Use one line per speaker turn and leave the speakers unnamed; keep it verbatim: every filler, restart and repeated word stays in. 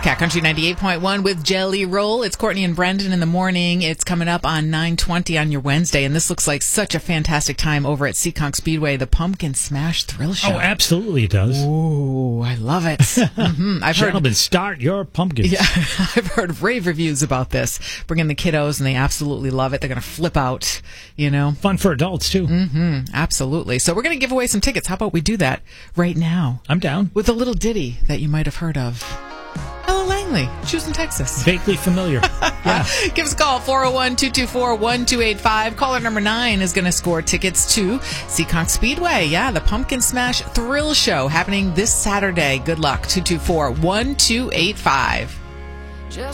Cat Country ninety-eight point one with Jelly Roll. It's Courtney and Brendan in the morning. It's coming up on nine twenty on your Wednesday, and this looks like such a fantastic time over at Seekonk Speedway, the Pumpkin Smash Thrill Show.
Oh, absolutely it does.
Ooh, I love it. mm-hmm. I've
Gentlemen,
heard,
start your pumpkins.
Yeah, I've heard rave reviews about this. Bring in the kiddos, and they absolutely love it. They're going to flip out, you know.
Fun for adults, too.
Mm-hmm, absolutely. So we're going to give away some tickets. How about we do that right now?
I'm down.
With a little ditty that you might have heard of. Ella Langley, Houston, Texas.
Vaguely familiar. Yeah.
Give us a call, four oh one, two two four, one two eight five. Caller number nine is going to score tickets to Seekonk Speedway. Yeah, the Pumpkin Smash Thrill Show happening this Saturday. Good luck, two two four, one two eight five.